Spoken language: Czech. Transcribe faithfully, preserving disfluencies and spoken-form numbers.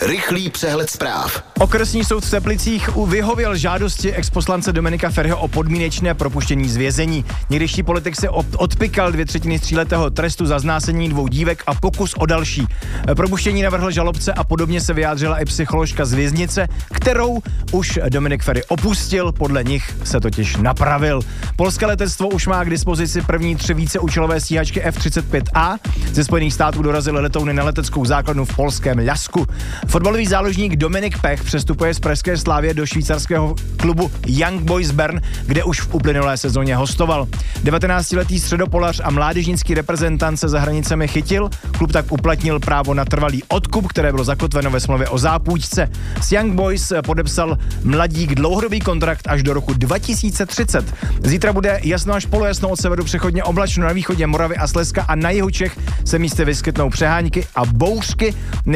Rychlý přehled zpráv. Okresní soud v Teplicích vyhověl žádosti exposlance Dominika Feriho o podmínečné propuštění z vězení. Někdejší politik se odpykal dvě třetiny tříletého trestu za znásilnění dvou dívek a pokus o další. Propuštění navrhl žalobce a podobně se vyjádřila i psycholožka z věznice, kterou už Dominik Feri opustil, podle nich se totiž napravil. Polské letectvo už má k dispozici první tři víceúčelové stíhačky F třicet pět A. Ze Spojených států dorazily letouny na leteckou základnu v polském Ľasku. Fotbalový záložník Dominik Pech přestupuje z pražské Slavie do švýcarského klubu Young Boys Bern, kde už v uplynulé sezóně hostoval. devatenáctiletý středopolař a mládežnický reprezentant se za hranicemi chytil, klub tak uplatnil právo na trvalý odkup, které bylo zakotveno ve smlouvě o zápůjčce. S Young Boys podepsal mladík dlouhodobý kontrakt až do roku dva tisíce třicet. Zítra bude jasno až polojasno, od severu přechodně oblačno, na východě Moravy a Slezska a na jihu Čech se místy vyskytnou přehánky a bouřky.